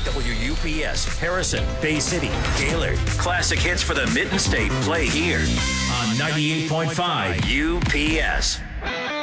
WUPS, Harrison, Bay City, Gaylord. Classic hits for the Mitten State play here on 98.5 UPS.